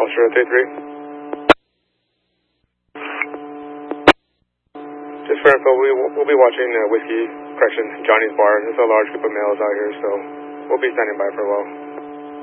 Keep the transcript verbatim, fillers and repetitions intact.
Ulster thirty-three. Just for info, we, we'll be watching uh, Whiskey, correction, Johnny's Bar. There's a large group of males out here, so we'll be standing by for a while.